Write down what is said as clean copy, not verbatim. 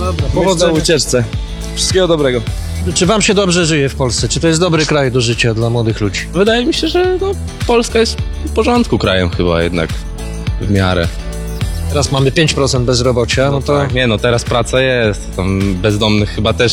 Myślę o Powodzenia. ucieczce. Wszystkiego dobrego. Czy wam się dobrze żyje w Polsce? Czy to jest dobry kraj do życia dla młodych ludzi? Wydaje mi się, że Polska jest w porządku krajem chyba jednak w miarę. Teraz mamy 5% bezrobocia, no to Tak, nie teraz praca jest, tam bezdomnych chyba też